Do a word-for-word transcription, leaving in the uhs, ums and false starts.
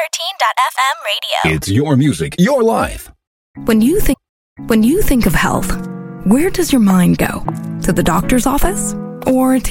thirteen dot f m radio. It's your music, your life. When you think when you think of health, where does your mind go? To the doctor's office or to